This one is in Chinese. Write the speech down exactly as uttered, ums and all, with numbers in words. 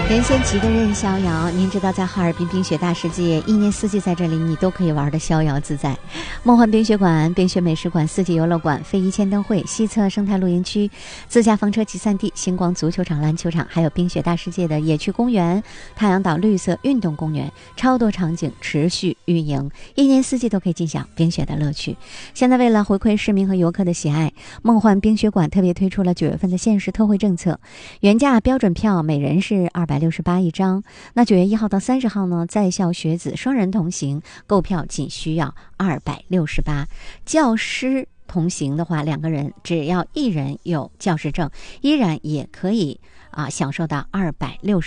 任贤齐的任逍遥，您知道在哈尔滨冰雪大世界，一年四季在这里你都可以玩的逍遥自在。梦幻冰雪馆、冰雪美食馆、四季游乐馆、非遗千灯会、西侧生态露营区、自驾房车集散地、星光足球场、篮球场，还有冰雪大世界的野趣公园、太阳岛绿色运动公园，超多场景持续运营，一年四季都可以尽享冰雪的乐趣。现在为了回馈市民和游客的喜爱，梦幻冰雪馆特别推出了九月份的限时特惠政策，原价标准票每人是二百六十八一张，那九月一号到三十号呢，在校学子双人同行购票仅需要二百六十八，教师同行的话，两个人只要一人有教师证，依然也可以啊享受到二百六十。